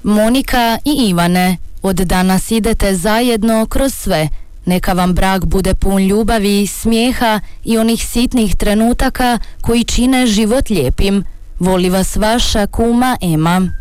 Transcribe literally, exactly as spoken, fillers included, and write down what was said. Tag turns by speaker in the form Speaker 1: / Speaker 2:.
Speaker 1: Monika i Ivane, od danas idete zajedno kroz sve. Neka vam brak bude pun ljubavi, smijeha i onih sitnih trenutaka koji čine život lijepim. Voli vas vaša kuma Ema.